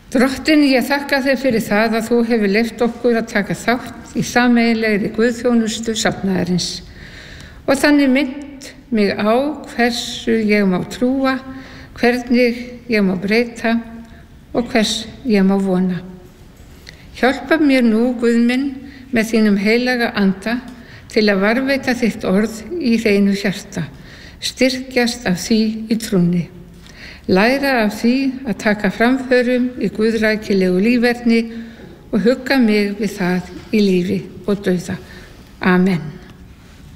Drottinn, ég þakka þér fyrir það að þú hefur leyft okkur að taka þátt í sameiginlegri guðþjónustu safnaðarins og þannig minnt mig á hversu ég má trúa, hvernig ég má breyta og hvers ég má vona. Hjálpa mér nú, Guð minn, með þínum heilaga anda til að varðveita þitt orð í hreinu hjarta, styrkjast af því í trúnni. Læra af því að taka framförum í guðrækilegu líferni og hugga mig við það í lífi og dauða. Amen.